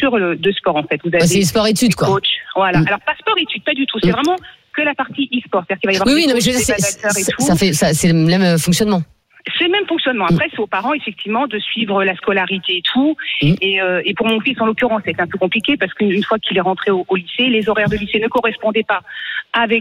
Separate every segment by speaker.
Speaker 1: de sport en fait. Vous avez
Speaker 2: c'est sport-études quoi.
Speaker 1: Coach, voilà. Alors pas sport-études, pas du tout. C'est vraiment que la partie e-sport. C'est-à-dire qu'il va y avoir
Speaker 2: oui, non, mais je veux dire, c'est le même fonctionnement.
Speaker 1: C'est le même fonctionnement. Après, c'est aux parents, effectivement, de suivre la scolarité et tout. Et pour mon fils, en l'occurrence, c'est un peu compliqué parce qu'une fois qu'il est rentré au lycée, les horaires de lycée ne correspondaient pas avec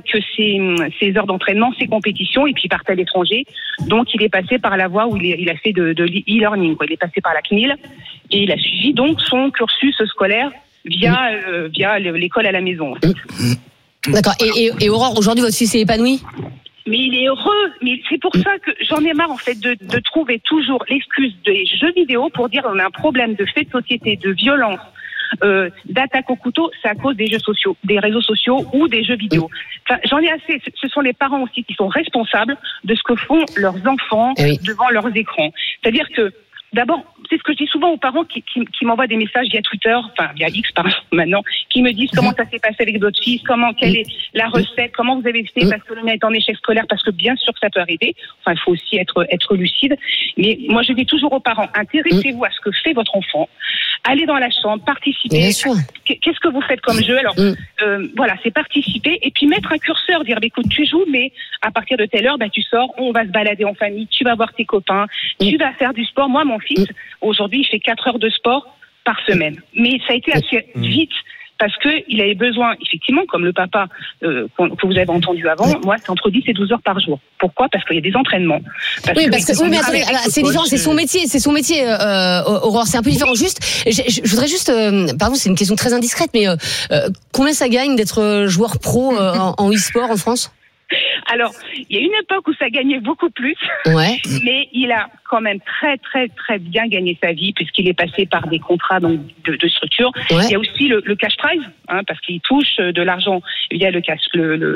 Speaker 1: ses heures d'entraînement, ses compétitions, et puis il partait à l'étranger. Donc, il est passé par la voie où il a fait de e-learning, quoi. Il est passé par la CNIL et il a suivi donc son cursus scolaire via l'école à la maison. En fait.
Speaker 2: D'accord. Et Aurore, aujourd'hui, votre fils est épanoui ?
Speaker 1: Mais il est heureux, mais c'est pour ça que j'en ai marre en fait de trouver toujours l'excuse des jeux vidéo pour dire on a un problème de fait de société, de violence, d'attaque au couteau, c'est à cause des jeux sociaux, des réseaux sociaux ou des jeux vidéo. Enfin, j'en ai assez. Ce sont les parents aussi qui sont responsables de ce que font leurs enfants devant leurs écrans. C'est-à-dire que d'abord, c'est ce que je dis souvent aux parents qui m'envoient des messages via Twitter, enfin via X maintenant, qui me disent comment ça s'est passé avec votre fils, quelle est la recette, comment vous avez fait parce que le mien est en échec scolaire, parce que bien sûr ça peut arriver. Enfin, il faut aussi être lucide. Mais moi, je dis toujours aux parents, intéressez-vous à ce que fait votre enfant. Allez dans la chambre, participez.
Speaker 2: Bien sûr.
Speaker 1: Qu'est-ce que vous faites comme jeu ? Alors, voilà, c'est participer et puis mettre un curseur, dire, écoute, tu joues, mais à partir de telle heure, tu sors, on va se balader en famille, tu vas voir tes copains, tu vas faire du sport. Moi, mon fils, aujourd'hui, il fait 4 heures de sport par semaine. Mais ça a été assez vite parce qu'il avait besoin, effectivement, comme le papa que vous avez entendu avant, moi, c'est entre 10 et 12 heures par jour. Pourquoi ? Parce qu'il y a des entraînements. Mais attendez,
Speaker 2: c'est différent, c'est son métier, Aurore, c'est un peu différent. Juste, je voudrais juste, pardon, c'est une question très indiscrète, mais combien ça gagne d'être joueur pro en e-sport en France ?
Speaker 1: Alors, il y a une époque où ça gagnait beaucoup plus, mais il a quand même très, très, très bien gagné sa vie puisqu'il est passé par des contrats donc, de structure. Il y a aussi le cash prize, parce qu'il touche de l'argent via le cash.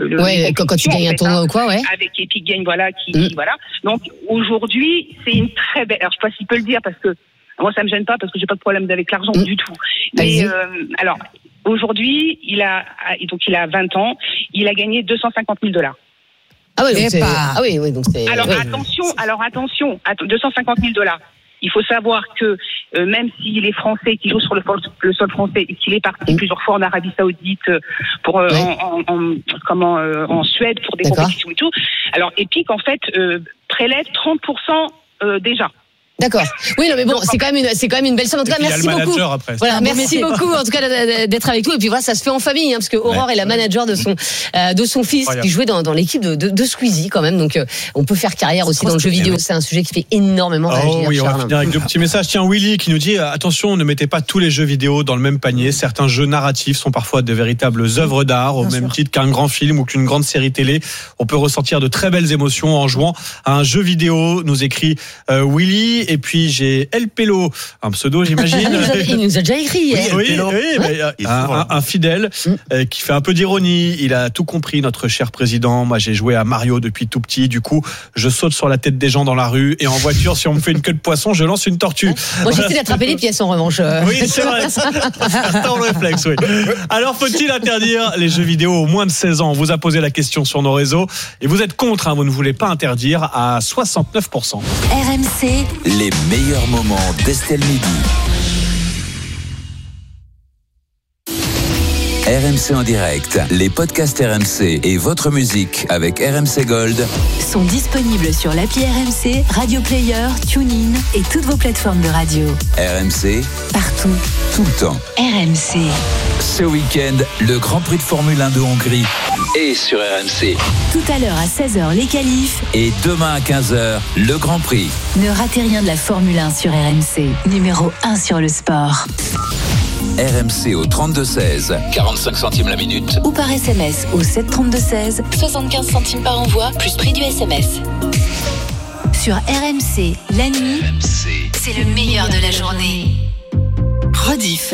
Speaker 2: Quand tu gagnes un tournoi ou quoi,
Speaker 1: avec Epic Games, voilà. Donc, aujourd'hui, c'est une très belle... Alors, je ne sais pas s'il peut le dire parce que moi, ça ne me gêne pas parce que j'ai pas de problème avec l'argent du tout. Mais, alors... Aujourd'hui, il a 20 ans, il a gagné $250,000.
Speaker 2: Ah oui, donc c'est...
Speaker 1: Alors attention, $250,000. Il faut savoir que même s'il est français, qu'il joue sur le sol français et qu'il est parti plusieurs fois en Arabie Saoudite en Suède pour des compétitions et tout. Alors Epic en fait prélève 30% déjà.
Speaker 2: D'accord. Oui, non, mais bon, c'est quand même une belle somme. En tout cas, merci beaucoup. Voilà, merci beaucoup, en tout cas, d'être avec nous. Et puis voilà, ça se fait en famille, parce que Aurore est la manager de son fils, qui jouait dans l'équipe de Squeezie, quand même. Donc, on peut faire carrière aussi dans le jeu vidéo. C'est un sujet qui fait énormément réagir.
Speaker 3: Oui, on va finir avec deux petits messages. Tiens, Willy qui nous dit, attention, ne mettez pas tous les jeux vidéo dans le même panier. Certains jeux narratifs sont parfois de véritables œuvres d'art, au même titre qu'un grand film ou qu'une grande série télé. On peut ressentir de très belles émotions en jouant à un jeu vidéo, nous écrit Willy. Et puis j'ai El Pelo, un pseudo j'imagine.
Speaker 2: Il nous a déjà écrit.
Speaker 3: Un fidèle qui fait un peu d'ironie. Il a tout compris, notre cher président. Moi j'ai joué à Mario depuis tout petit. Du coup je saute sur la tête des gens dans la rue et en voiture si on me fait une queue de poisson je lance une tortue.
Speaker 2: Moi j'essaie d'attraper les pièces en revanche.
Speaker 3: Oui c'est vrai. Attends le réflexe. Oui. Alors faut-il interdire les jeux vidéo aux moins de 16 ans ? On vous a posé la question sur nos réseaux et vous êtes contre. Vous ne voulez pas interdire à 69%.
Speaker 4: RMC,
Speaker 5: les meilleurs moments d'Estelle Midi. RMC en direct, les podcasts RMC et votre musique avec RMC Gold
Speaker 4: sont disponibles sur l'appli RMC, Radio Player, TuneIn et toutes vos plateformes de radio.
Speaker 5: RMC,
Speaker 4: partout,
Speaker 5: tout le temps.
Speaker 4: RMC.
Speaker 5: Ce week-end, le Grand Prix de Formule 1 de Hongrie est sur RMC.
Speaker 4: Tout à l'heure à 16h, les qualifs.
Speaker 5: Et demain à 15h, le Grand Prix.
Speaker 4: Ne ratez rien de la Formule 1 sur RMC. Numéro 1 sur le sport.
Speaker 5: RMC au 32-16, 45 centimes la minute.
Speaker 4: Ou par SMS au 732-16, 75 centimes par envoi, plus prix du SMS. Sur RMC, la nuit, c'est le meilleur de la journée. Rediff.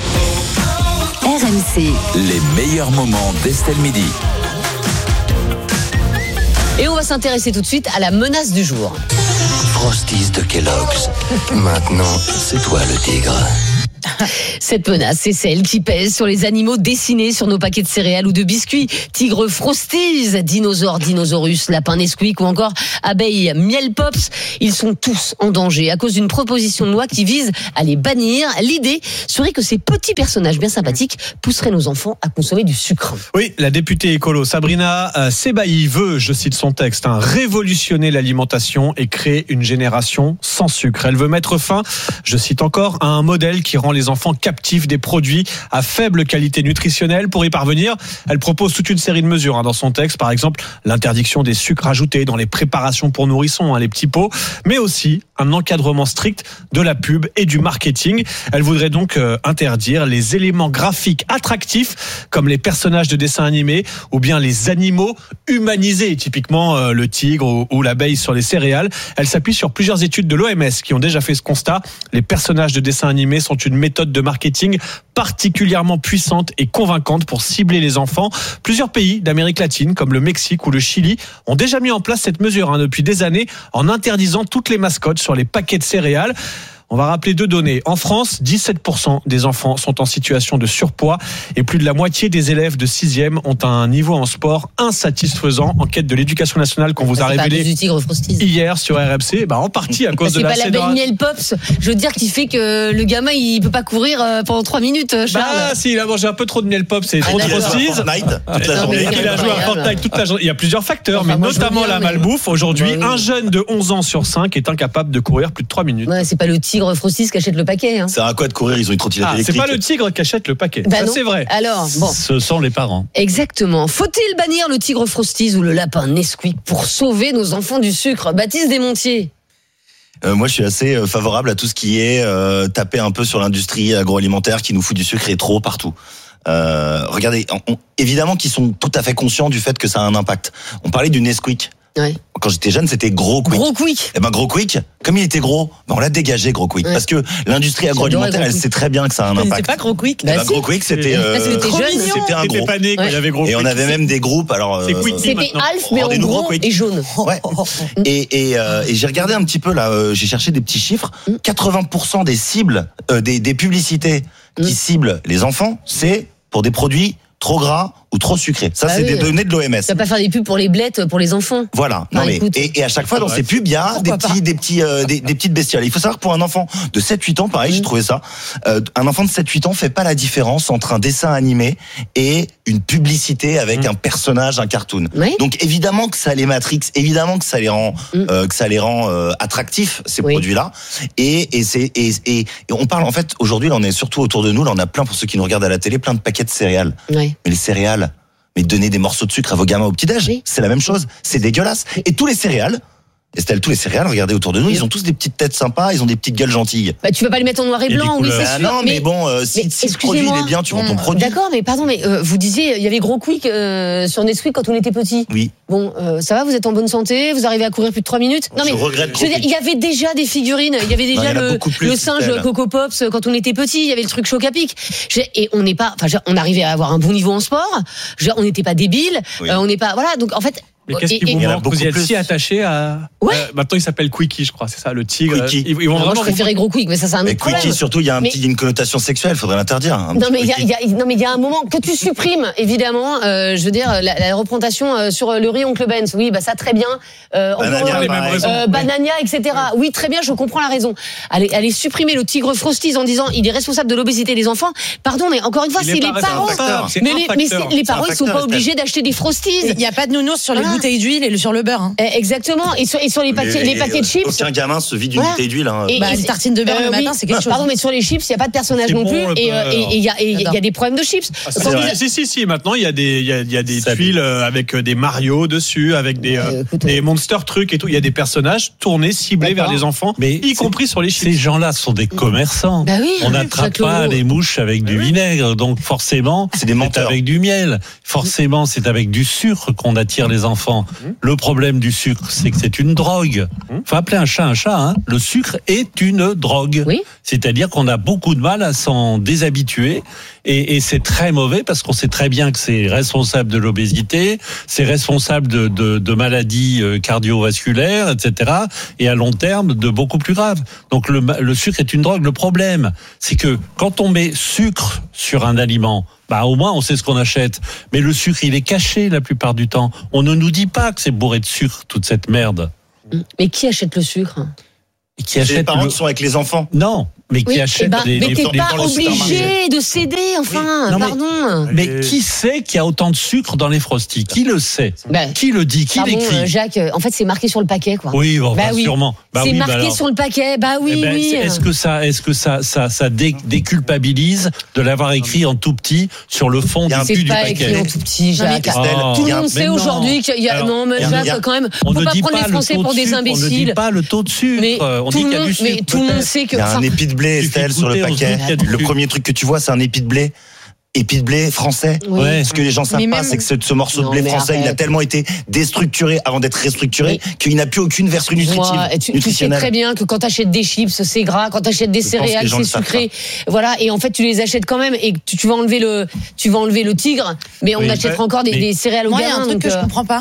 Speaker 4: RMC.
Speaker 5: Les meilleurs moments d'Estelle Midi.
Speaker 2: Et on va s'intéresser tout de suite à la menace du jour.
Speaker 6: Frosties de Kellogg's. Maintenant, c'est toi le tigre.
Speaker 2: Cette menace, c'est celle qui pèse sur les animaux dessinés sur nos paquets de céréales ou de biscuits. Tigre Frosties, dinosaure Dinosaurus, lapin Nesquik ou encore abeille Miel Pops. Ils sont tous en danger à cause d'une proposition de loi qui vise à les bannir. L'idée serait que ces petits personnages bien sympathiques pousseraient nos enfants à consommer du sucre.
Speaker 3: Oui, la députée écolo Sabrina Sebaï veut, je cite son texte, révolutionner l'alimentation et créer une génération sans sucre. Elle veut mettre fin, je cite encore, à un modèle qui rend les enfants captifs des produits à faible qualité nutritionnelle. Pour y parvenir, elle propose toute une série de mesures dans son texte. Par exemple, l'interdiction des sucres ajoutés dans les préparations pour nourrissons, les petits pots, mais aussi un encadrement strict de la pub et du marketing. Elle voudrait donc interdire les éléments graphiques attractifs comme les personnages de dessins animés ou bien les animaux humanisés, typiquement le tigre ou l'abeille sur les céréales. Elle s'appuie sur plusieurs études de l'OMS qui ont déjà fait ce constat. Les personnages de dessins animés sont une méthode de marketing particulièrement puissante et convaincante pour cibler les enfants. Plusieurs pays d'Amérique latine, comme le Mexique ou le Chili, ont déjà mis en place cette mesure depuis des années en interdisant toutes les mascottes sur les paquets de céréales. On va rappeler 2 données. En France, 17% des enfants sont en situation de surpoids et plus de la moitié des élèves de 6e ont un niveau en sport insatisfaisant. Enquête de l'éducation nationale qu'on vous a révélée hier sur RMC. En partie à cause de la
Speaker 2: c'est pas l'abeille Miel Pops, je veux dire, qui fait que le gamin il peut pas courir pendant 3 minutes, Charles.
Speaker 3: Si, il a mangé un peu trop de Miel Pops et trop de Frosties. Il a joué à Fortnite toute la journée. Il y a plusieurs facteurs, mais notamment la malbouffe. Aujourd'hui, un jeune de 11 ans sur 5 est incapable de courir plus de 3 minutes.
Speaker 2: Ouais, c'est pas le tigre Frosties qui achète le paquet.
Speaker 6: Ça sert à quoi de courir? Ils ont une trottinette électrique.
Speaker 3: C'est pas le tigre qui achète le paquet. Ça, c'est vrai.
Speaker 2: Alors, bon.
Speaker 7: Ce sont les parents.
Speaker 2: Exactement. Faut-il bannir le tigre Frosties ou le lapin Nesquik pour sauver nos enfants du sucre? Baptiste Desmontiers.
Speaker 6: Moi, je suis assez favorable à tout ce qui est taper un peu sur l'industrie agroalimentaire qui nous fout du sucre et trop partout. Regardez, évidemment qu'ils sont tout à fait conscients du fait que ça a un impact. On parlait du Nesquik.
Speaker 2: Ouais.
Speaker 6: Quand j'étais jeune, c'était Gros Quick.
Speaker 2: Gros Quick.
Speaker 6: Gros Quick, comme il était gros, on l'a dégagé, Gros Quick. Ouais. Parce que l'industrie agroalimentaire, elle sait très bien que ça a un impact.
Speaker 8: C'est pas Gros Quick.
Speaker 6: Gros Quick, c'était
Speaker 3: c'était un gros. Pas né quand il y avait Gros Quick.
Speaker 6: Et on avait même des groupes. Alors,
Speaker 2: c'était Alf, mais en gros et jaune.
Speaker 6: Ouais. Et j'ai regardé un petit peu là, j'ai cherché des petits chiffres. 80% des cibles, des publicités qui ciblent les enfants, c'est pour des produits trop gras ou trop sucré. Ça, c'est des données de l'OMS.
Speaker 2: Tu vas pas faire des pubs pour les blettes pour les enfants.
Speaker 6: Voilà. Non, mais, et à chaque fois, dans ces pubs, il y a des petites bestioles. Il faut savoir que pour un enfant de 7-8 ans, pareil, j'ai trouvé ça, un enfant de 7-8 ans fait pas la différence entre un dessin animé et une publicité avec un personnage, un cartoon. Oui. Donc, évidemment que ça les matrix, évidemment que ça les rend, attractifs, ces produits-là. Et on parle, en fait, aujourd'hui, là, on est surtout autour de nous, là, on a plein, pour ceux qui nous regardent à la télé, plein de paquets de céréales. Oui. Mais les céréales, mais donner des morceaux de sucre à vos gamins au petit-déj, c'est la même chose. C'est dégueulasse. Et tous les céréales, Estelle, tous les céréales, regardez autour de nous, ils ont tous des petites têtes sympas, ils ont des petites gueules gentilles.
Speaker 2: Tu vas pas les mettre en noir et blanc, oui, c'est sûr.
Speaker 6: Non, mais bon, si le produit il est bien, tu vends ton produit.
Speaker 2: D'accord, mais pardon, mais vous disiez, il y avait Gros Quick sur Nesquik quand on était petit.
Speaker 6: Oui.
Speaker 2: Bon, ça va, vous êtes en bonne santé, vous arrivez à courir plus de 3 minutes. Non, mais je veux dire, il y avait déjà des figurines, il y avait déjà le singe Coco Pops quand on était petit, il y avait le truc Choc-à-Pic. Et on n'est pas, on arrivait à avoir un bon niveau en sport, on n'était pas débiles, on n'est pas, voilà, donc en fait.
Speaker 3: Mais qu'est-ce qui vous manque? Vous êtes si attaché à... maintenant, il s'appelle Quickie, je crois, c'est ça, le tigre.
Speaker 6: Ils
Speaker 2: vont vraiment... je préférais Gros Quick, mais ça, c'est un autre problème.
Speaker 6: Quickie, surtout, il y a une connotation sexuelle, il faudrait l'interdire.
Speaker 2: Non, mais il y a un moment que tu supprimes, évidemment, je veux dire, la représentation sur le riz Oncle Ben's. Oui, ça, très bien. Banania, etc. Oui, très bien, je comprends la raison. Allez supprimer le tigre Frosties en disant, il est responsable de l'obésité des enfants. Pardon, mais encore une fois, c'est les parents. Mais les parents, ils sont pas obligés d'acheter des Frosties.
Speaker 8: Il n'y a pas de nounours sur les bouteilles d'huile et sur le beurre.
Speaker 2: Exactement. Et sur les paquets de chips.
Speaker 6: Aucun gamin se vide d'une bouteille d'huile.
Speaker 8: Une tartine de beurre le matin, c'est quelque chose.
Speaker 2: Pardon, mais sur les chips, il n'y a pas de personnage non plus. Et il y a des problèmes de chips.
Speaker 3: Si. Maintenant, il y a des tuiles avec des Mario dessus, avec des Monster trucs et tout. Il y a des personnages tournés, ciblés vers les enfants, y compris sur les chips.
Speaker 7: Ces gens-là sont des commerçants. On n'attrape pas les mouches avec du vinaigre. Donc, forcément, c'est avec du miel. Forcément, c'est avec du sucre qu'on attire les enfants. enfants. Le problème du sucre, c'est que c'est une drogue. Faut appeler un chat, hein. Le sucre est une drogue.
Speaker 2: Oui.
Speaker 7: C'est-à-dire qu'on a beaucoup de mal à s'en déshabituer. Et c'est très mauvais parce qu'on sait très bien que c'est responsable de l'obésité, c'est responsable de maladies cardiovasculaires, etc. Et à long terme, de beaucoup plus graves. Donc le sucre est une drogue. Le problème, c'est que quand on met sucre sur un aliment, au moins on sait ce qu'on achète. Mais le sucre, il est caché la plupart du temps. On ne nous dit pas que c'est bourré de sucre, toute cette merde.
Speaker 2: Mais qui achète le sucre ?
Speaker 6: Qui achète les parents qui sont avec les enfants.
Speaker 7: Non, mais qui achète
Speaker 2: mais t'es pas obligé de céder, enfin, pardon.
Speaker 7: Mais qui sait qu'il y a autant de sucre dans les Frosties ? Qui le sait ? Qui le dit ? Qui l'écrit ?
Speaker 2: Jacques, en fait, c'est marqué sur le paquet, quoi.
Speaker 7: Oui, sûrement.
Speaker 2: C'est marqué sur le paquet. Oui.
Speaker 7: Est-ce que ça déculpabilise de l'avoir écrit en tout petit sur le fond du paquet ?
Speaker 2: C'est pas écrit en tout petit, Jacques. Tout le monde sait aujourd'hui qu'il y a. Non, mais Jacques, quand même, on ne peut pas prendre les Français pour des imbéciles.
Speaker 7: On ne dit pas le taux de sucre. On dit qu'il y a du sucre.
Speaker 2: Mais tout le monde sait que.
Speaker 6: Il y a un épi de blé, Estelle, sur le paquet. Le premier truc que tu vois, c'est un épi de blé. Épi de blé français. Ce que les gens savent pas, c'est que ce morceau de blé français, il a tellement été déstructuré avant d'être restructuré qu'il n'a plus aucune vertu nutritive.
Speaker 2: Tu sais très bien que quand tu achètes des chips, c'est gras. Quand tu achètes des céréales, c'est sucré. Voilà. Et en fait, tu les achètes quand même. Et tu vas enlever le tigre. Mais on achètera encore des céréales au grain.
Speaker 8: Il y a un truc que je comprends pas.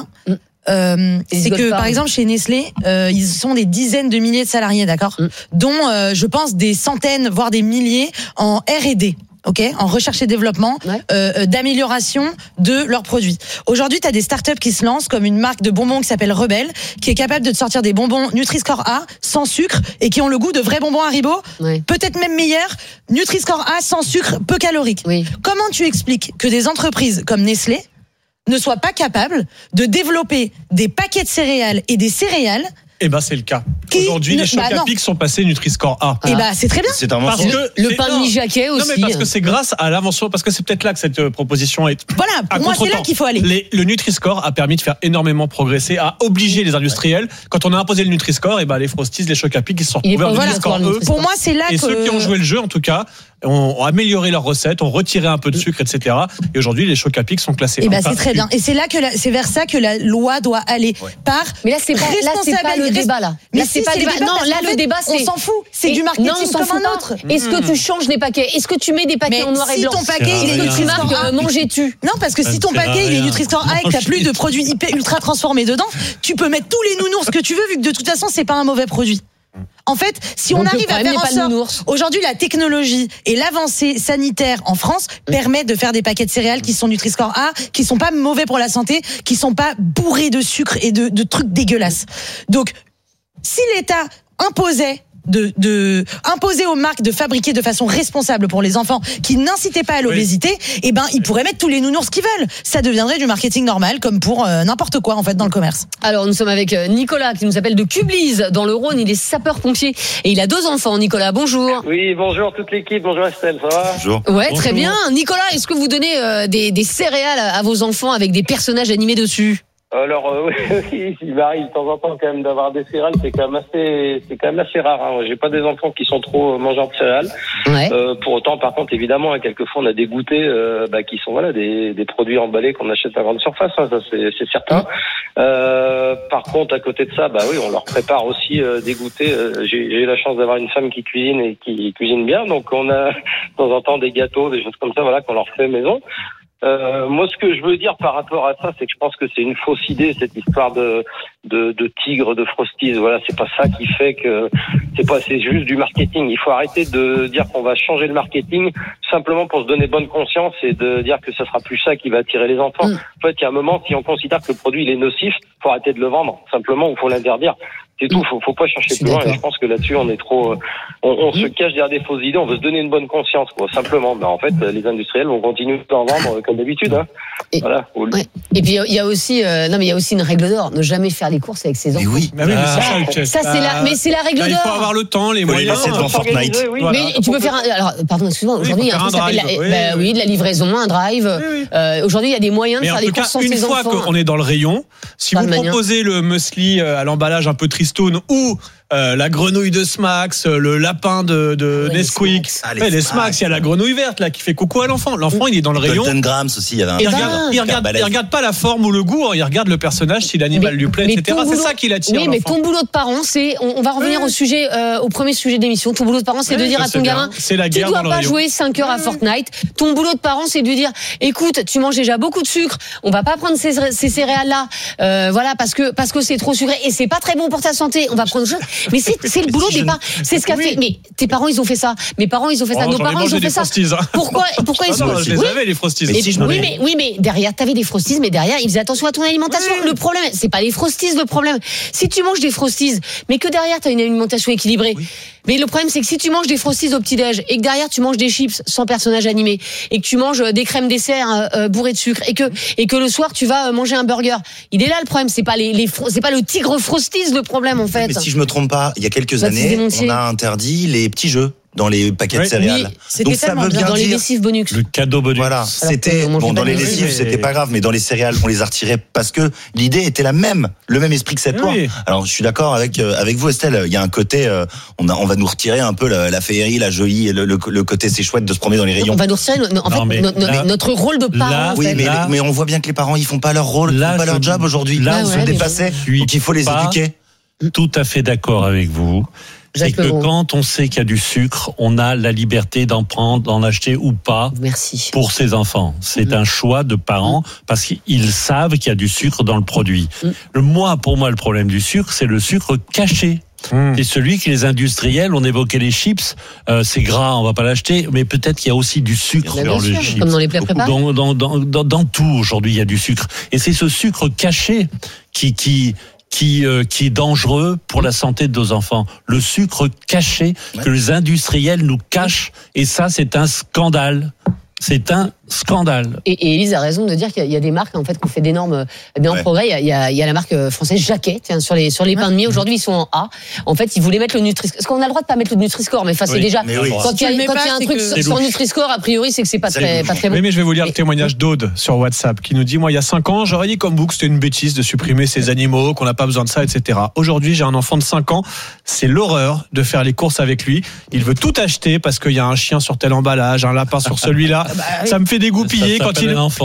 Speaker 8: C'est que par exemple chez Nestlé, ils sont des dizaines de milliers de salariés, d'accord, dont je pense des centaines voire des milliers en R&D. En recherche et développement, d'amélioration de leurs produits. Aujourd'hui, tu as des startups qui se lancent, comme une marque de bonbons qui s'appelle Rebelle, qui est capable de te sortir des bonbons Nutri-Score A, sans sucre, et qui ont le goût de vrais bonbons Haribo, peut-être même meilleurs, Nutri-Score A, sans sucre, peu calorique. Comment tu expliques que des entreprises comme Nestlé ne soient pas capables de développer des paquets de céréales et des céréales?
Speaker 3: C'est le cas. Aujourd'hui, les Choc-à-Pic sont passés Nutri-Score A.
Speaker 8: C'est très bien.
Speaker 6: C'est un mensonge.
Speaker 2: Le pain de Mijaquet aussi.
Speaker 3: Non, mais parce que c'est grâce à l'invention, parce que c'est peut-être là que cette proposition est.
Speaker 8: Voilà, pour moi, c'est là qu'il faut aller.
Speaker 3: Le Nutri-Score a permis de faire énormément progresser, à obliger les industriels. Quand on a imposé le Nutri-Score, les Frosties, les Choc-à-Pic, ils se sont retrouvés en Nutri-Score E.
Speaker 8: Pour moi, c'est là que.
Speaker 3: Et ceux qui ont joué le jeu, en tout cas, ont amélioré leurs recettes, ont retiré un peu de sucre, etc. Et aujourd'hui, les Choc-à-Pic sont classés.
Speaker 8: C'est très bien. Et c'est là que c'est vers ça que la loi doit aller.
Speaker 2: Mais là, c'est pas le débat là.
Speaker 8: C'est pas le débat.
Speaker 2: Non, là, le débat, c'est.
Speaker 8: On s'en fout. C'est du marketing comme un autre.
Speaker 2: Est-ce que tu changes les paquets ? Est-ce que tu mets des paquets en noir et blanc ?
Speaker 8: Si ton paquet, il est Nutri-Score A,
Speaker 2: manges-tu ?
Speaker 8: Non, parce que si ton paquet, il est Nutri-Score A et que t'as plus de produits ultra transformés dedans, tu peux mettre tous les nounours que tu veux, vu que de toute façon, c'est pas un mauvais produit. En fait, si on arrive à faire en sorte, aujourd'hui, la technologie et l'avancée sanitaire en France permettent de faire des paquets de céréales qui sont Nutri-Score A, qui sont pas mauvais pour la santé, qui sont pas bourrés de sucre et de trucs dégueulasses. Donc, si l'État imposait imposer aux marques de fabriquer de façon responsable pour les enfants qui n'incitaient pas à l'obésité, ils pourraient mettre tous les nounours qu'ils veulent. Ça deviendrait du marketing normal, comme pour n'importe quoi en fait dans le commerce.
Speaker 2: Alors nous sommes avec Nicolas qui nous appelle de Cublise dans le Rhône. Il est sapeur-pompier et il a 2 enfants. Nicolas, bonjour.
Speaker 9: Oui, bonjour toute l'équipe. Bonjour Estelle, ça va ?
Speaker 6: Bonjour.
Speaker 2: Ouais, très bien. Nicolas, est-ce que vous donnez des céréales à vos enfants avec des personnages animés dessus ?
Speaker 9: Alors oui, il m'arrive de temps en temps quand même d'avoir des céréales, c'est quand même assez rare. Hein. J'ai pas des enfants qui sont trop mangeurs de céréales. Pour autant, par contre, évidemment, quelquefois on a des goûters qui sont des produits emballés qu'on achète à grande surface, hein, ça c'est certain. Par contre, à côté de ça, on leur prépare aussi des goûters. J'ai la chance d'avoir une femme qui cuisine et qui cuisine bien, donc on a de temps en temps des gâteaux, des choses comme ça, qu'on leur fait maison. Moi, ce que je veux dire par rapport à ça, c'est que je pense que c'est une fausse idée, cette histoire de tigre, de Frosties. Voilà, c'est pas ça qui fait que c'est juste du marketing. Il faut arrêter de dire qu'on va changer le marketing simplement pour se donner bonne conscience et de dire que ça sera plus ça qui va attirer les enfants. En fait, il y a un moment, si on considère que le produit il est nocif, faut arrêter de le vendre. Simplement, il faut l'interdire. C'est tout, faut pas chercher plus loin. Et je pense que là-dessus, on est trop, on se cache derrière des fausses idées. On veut se donner une bonne conscience, quoi. Simplement. En fait, les industriels vont continuer d'en vendre comme d'habitude. Hein. Voilà.
Speaker 2: Et puis il y a aussi, une règle d'or. Ne jamais faire les courses avec ses enfants.
Speaker 6: Mais oui.
Speaker 2: Ça c'est la règle d'or.
Speaker 3: Il faut avoir le temps, les moyens.
Speaker 6: C'est devant Fortnite.
Speaker 2: Mais tu peux faire pardon, excuse-moi. Aujourd'hui, il y a un truc qui s'appelle de la livraison, un drive. Aujourd'hui, il y a des moyens de faire des courses sans ses enfants.
Speaker 3: Une fois qu'on est dans le rayon, si vous proposez le muesli à l'emballage un peu tristoun ou la grenouille de Smax, le lapin de Nesquik. Les Smax, il y a la grenouille verte là qui fait coucou à l'enfant. L'enfant, il est dans le rayon.
Speaker 6: Golden Grams aussi, il y avait un.
Speaker 3: Il regarde pas la forme ou le goût, il regarde le personnage, si l'animal lui plaît, etc. C'est ça qui l'attire.
Speaker 2: Oui, mais ton boulot de parent, c'est, on va revenir au premier sujet d'émission. Ton boulot de parent, c'est de dire à ton gamin, tu dois pas jouer 5 heures à Fortnite. Ton boulot de parent, c'est de lui dire, écoute, tu manges déjà beaucoup de sucre, on va pas prendre ces céréales-là, voilà, parce que c'est trop sucré et c'est pas très bon pour ta santé. On va prendre autre chose. Mais c'est le boulot des parents. C'est ce qu'a fait. Mais tes parents, ils ont fait ça. Mes parents, ils ont fait ça. Nos parents, ils ont fait ça. Pourquoi ils sont
Speaker 3: je les avais les Frosties.
Speaker 2: Oui, mais derrière, t'avais des Frosties, mais derrière, ils faisaient attention à ton alimentation. Le problème, c'est pas les Frosties le problème. Si tu manges des Frosties, mais que derrière t'as une alimentation équilibrée. Mais le problème, c'est que si tu manges des Frosties au petit-déj et que derrière tu manges des chips sans personnage animé et que tu manges des crèmes dessert bourrées de sucre et que le soir tu vas manger un burger, il est là le problème. C'est pas c'est pas le tigre Frosties le problème en fait.
Speaker 6: Mais si je me trompe pas, il y a quelques années, on a interdit les petits jeux dans les paquets de céréales.
Speaker 2: C'était donc ça veut bien dans les lessives Bonux.
Speaker 7: Le cadeau Bonux.
Speaker 6: Voilà, c'était dans les lessives, c'était pas grave, mais dans les céréales, on les a retirés parce que l'idée était la même, le même esprit que cette loi. Alors, je suis d'accord avec vous, Estelle. Il y a un côté, on va nous retirer un peu la féerie, la jolie, le côté c'est chouette de se promener dans les rayons.
Speaker 2: On va nous retirer notre rôle de parent.
Speaker 6: Oui, mais on voit bien que les parents, ils font pas leur rôle, ils font pas leur job aujourd'hui. Là, ils sont dépassés. Donc il faut les éduquer.
Speaker 7: Tout à fait d'accord avec vous. C'est que quand on sait qu'il y a du sucre, on a la liberté d'en prendre, d'en acheter ou pas.
Speaker 2: Merci.
Speaker 7: Pour ses enfants. C'est un choix de parents parce qu'ils savent qu'il y a du sucre dans le produit. Pour moi, le problème du sucre, c'est le sucre caché. C'est celui que les industriels, on évoquait les chips, c'est gras, on va pas l'acheter, mais peut-être qu'il y a aussi du sucre dans les chips.
Speaker 2: Comme dans les plats préparés.
Speaker 7: Dans tout aujourd'hui, il y a du sucre. Et c'est ce sucre caché qui est dangereux pour la santé de nos enfants. Le sucre caché que les industriels nous cachent, et ça, c'est un scandale. C'est un scandale.
Speaker 2: Et Élise a raison de dire qu'il y a des marques en fait qui ont fait d'énormes progrès. Il y a la marque française Jacquet, tiens, sur les pains de mie. Aujourd'hui, ils sont en A. En fait, ils voulaient mettre le Nutri-Score. Parce qu'on a le droit de pas mettre le Nutri-Score, mais c'est déjà quand il y a un truc sur Nutri-Score, a priori, c'est que c'est pas très bon.
Speaker 3: Mais je vais vous lire le témoignage d'Aude sur WhatsApp qui nous dit, moi, il y a 5 ans, j'aurais dit comme vous que c'était une bêtise de supprimer ces animaux, qu'on n'a pas besoin de ça, etc. Aujourd'hui, j'ai un enfant de 5 ans, c'est l'horreur de faire les courses avec lui. Il veut tout acheter parce qu'il y a un chien sur tel emballage, un lapin sur celui-là. Ça me fait dégoupiller quand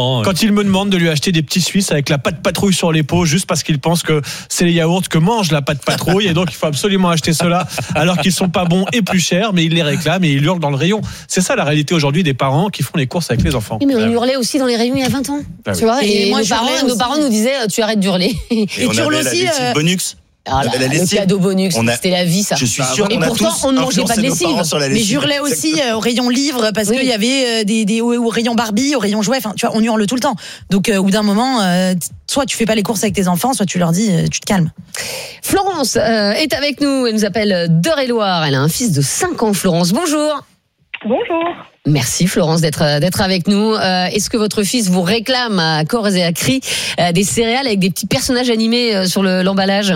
Speaker 3: il me demande de lui acheter des petits Suisses avec la pâte patrouille sur les pots juste parce qu'il pense que c'est les yaourts que mange la pâte patrouille et donc il faut absolument acheter cela alors qu'ils sont pas bons et plus chers, mais il les réclame et il hurle dans le rayon. C'est ça la réalité aujourd'hui des parents qui font les courses avec les enfants.
Speaker 2: Oui, mais on hurlait aussi dans les rayons il y a 20 ans. Tu vois, et moi, nos parents nous disaient tu arrêtes d'hurler.
Speaker 6: Et tu hurles aussi
Speaker 2: Bonux. Le cadeau Bonux, c'était la vie, ça.
Speaker 6: Je suis sûr
Speaker 2: et pourtant, on ne mangeait pas de lessive.
Speaker 8: Mais j'hurlais aussi au rayon livre parce qu'il y avait au rayon Barbie, au rayon jouets. Enfin, tu vois, on hurle tout le temps. Donc, au bout d'un moment, soit tu fais pas les courses avec tes enfants, soit tu leur dis, tu te calmes.
Speaker 2: Florence est avec nous. Elle nous appelle d'Eure-et-Loire. Elle a un fils de 5 ans. Florence, bonjour.
Speaker 10: Bonjour.
Speaker 2: Merci Florence d'être avec nous. Est-ce que votre fils vous réclame à corps et à cri des céréales avec des petits personnages animés sur l'emballage?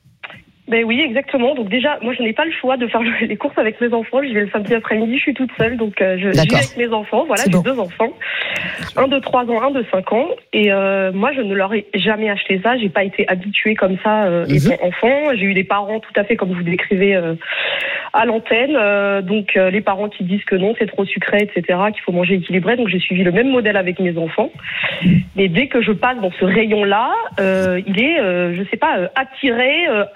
Speaker 10: Ben oui, exactement. Donc déjà, moi, je n'ai pas le choix de faire les courses avec mes enfants. Je vais le samedi après-midi, je suis toute seule, donc je vais avec mes enfants. Voilà, j'ai 2 enfants, un de 3 ans, un de 5 ans. Et moi, je ne leur ai jamais acheté ça. J'ai pas été habituée comme ça étant enfant. J'ai eu des parents tout à fait comme vous décrivez à l'antenne. Donc les parents qui disent que non, c'est trop sucré, etc., qu'il faut manger équilibré. Donc j'ai suivi le même modèle avec mes enfants. Mais dès que je passe dans ce rayon-là, il est, je sais pas, attiré,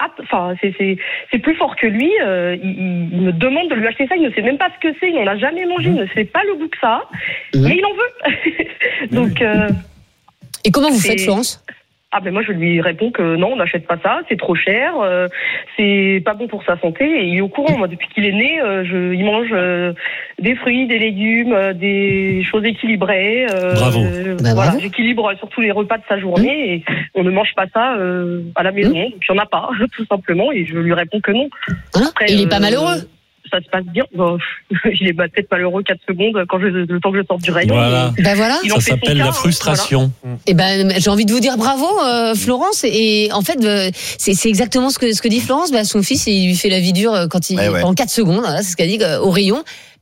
Speaker 10: c'est plus fort que lui. Il me demande de lui acheter ça. Il ne sait même pas ce que c'est. Il n'en a jamais mangé. Il ne sait pas le goût que ça. Mais il en veut. Donc.
Speaker 2: Et comment vous faites, Florence ?
Speaker 10: Ah ben moi je lui réponds que non, on n'achète pas ça, c'est trop cher, c'est pas bon pour sa santé. Et il est au courant. Moi depuis qu'il est né, il mange des fruits, des légumes, des choses équilibrées.
Speaker 7: Bravo.
Speaker 10: Voilà, j'équilibre surtout les repas de sa journée et on ne mange pas ça à la maison. Donc il n'y en a pas, tout simplement. Et je lui réponds que non.
Speaker 2: Après, il est pas malheureux.
Speaker 10: Ça se passe bien. Bon, il est peut-être malheureux 4 secondes le temps que je sorte du rayon.
Speaker 7: Voilà. Ça s'appelle la frustration.
Speaker 2: Voilà. Et ben, j'ai envie de vous dire bravo, Florence. Et en fait, c'est exactement ce que dit Florence. Son fils, il lui fait la vie dure quand pendant 4 secondes. Voilà, c'est ce qu'elle dit au rayon.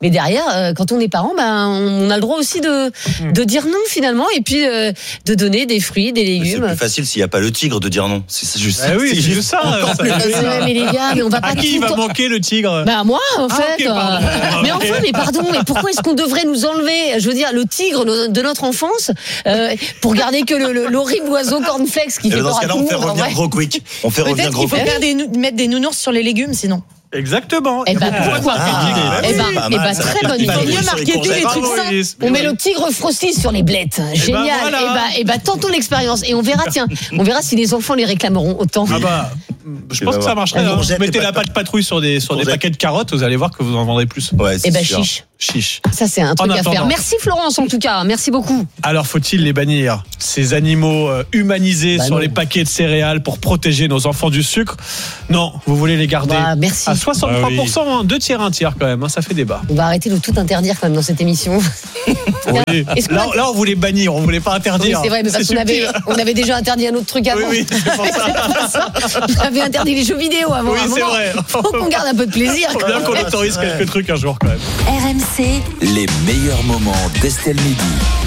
Speaker 2: Mais derrière, quand on est parent, on a le droit aussi de dire non finalement, et puis de donner des fruits, des légumes.
Speaker 6: C'est plus facile s'il n'y a pas le tigre de dire non. C'est juste.
Speaker 3: Oui, c'est juste ça.
Speaker 2: Mais les gars, mais on va pas.
Speaker 3: À qui il va manquer le tigre?
Speaker 2: Moi, en fait.
Speaker 3: Okay,
Speaker 2: mais enfin, mais pardon, mais pourquoi est-ce qu'on devrait nous enlever, je veux dire, le tigre de notre enfance pour garder que l'horrible oiseau cornflakes qui fait peur à tout le monde? Dans ce cas-là,
Speaker 6: on fait revenir Gros Quick.
Speaker 8: Peut-être qu'il faut mettre des nounours sur les légumes, sinon.
Speaker 3: Exactement.
Speaker 2: Pourquoi pas? Très bonne idée.
Speaker 8: Mieux marketer les trucs sains.
Speaker 2: On met le tigre Frosty sur les blettes. Génial. Tentons l'expérience et on verra si les enfants les réclameront autant.
Speaker 3: Je pense que ça marcherait. Mettez la pâte patrouille sur des paquets de carottes, vous allez voir que vous en vendrez plus.
Speaker 6: Ouais,
Speaker 2: chiche. Ça, c'est un truc à faire. Merci Florence, en tout cas. Merci beaucoup.
Speaker 3: Alors, faut-il les bannir, ces animaux humanisés sur les paquets de céréales pour protéger nos enfants du sucre? Non, vous voulez les garder.
Speaker 2: Merci.
Speaker 3: À 63%, 2 tiers, 1 tiers quand même. Ça fait débat.
Speaker 2: On va arrêter de tout interdire quand même dans cette émission.
Speaker 3: Oui. Là, on voulait bannir, on voulait pas interdire.
Speaker 2: Oui, c'est vrai, mais parce qu'on avait déjà interdit un autre truc avant.
Speaker 3: Oui, c'est pour ça.
Speaker 2: On avait interdit les jeux vidéo avant.
Speaker 3: Oui, c'est vrai.
Speaker 2: Faut qu'on garde un peu de plaisir.
Speaker 3: Faut bien qu'on autorise quelques trucs un jour quand même.
Speaker 4: RMC,
Speaker 5: les meilleurs moments d'Estelle Midi.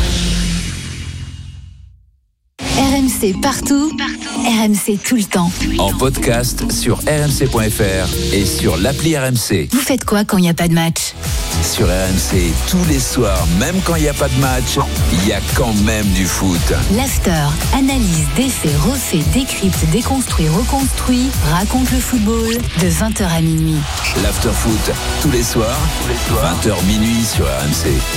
Speaker 4: RMC partout, RMC tout le temps.
Speaker 5: En podcast sur rmc.fr et sur l'appli RMC.
Speaker 4: Vous faites quoi quand il n'y a pas de match?
Speaker 5: Sur RMC, tous les soirs, même quand il n'y a pas de match, il y a quand même du foot.
Speaker 4: L'after, analyse, défait, refait, décrypte, déconstruit, reconstruit, raconte le football de 20h à minuit.
Speaker 5: L'after foot, tous les soirs, 20h minuit sur RMC.